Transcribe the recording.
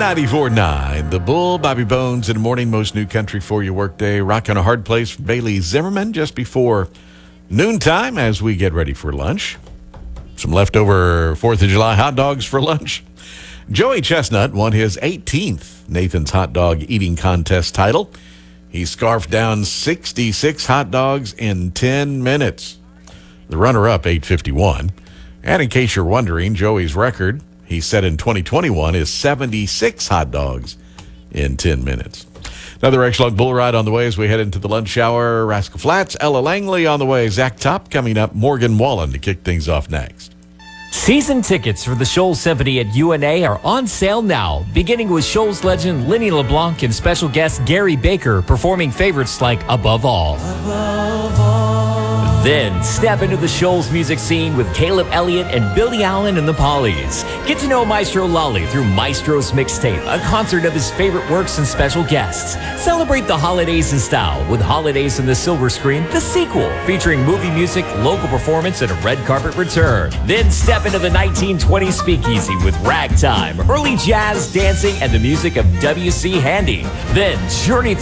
94.9 The Bull, Bobby Bones in the morning, most new country for your workday. Rocking a hard place for Bailey Zimmerman just before noontime as we get ready for lunch. Some leftover 4th of July hot dogs for lunch. Joey Chestnut won his 18th Nathan's Hot Dog Eating Contest title. He scarfed down 66 hot dogs in 10 minutes. The runner-up, 8:51. And in case you're wondering, Joey's record, he set in 2021, is 76 hot dogs in 10 minutes. Another excellent bull ride on the way as we head into the lunch hour. Rascal Flats, Ella Langley on the way. Zach Top coming up. Morgan Wallen to kick things off next. Season tickets for the Shoals Symphony at UNA are on sale now, beginning with Shoals legend Lenny LeBlanc and special guest Gary Baker performing favorites like Above All. Then step into the Shoals music scene with Caleb Elliott and Billy Allen and the Pollies. Get to know Maestro Lolly through Maestro's Mixtape, a concert of his favorite works and special guests. Celebrate the holidays in style with Holidays in the Silver Screen, the sequel, featuring movie music, local performance, and a red carpet return. Then step into the 1920s Speakeasy with Ragtime, early jazz, dancing, and the music of W.C. Handy. Then journey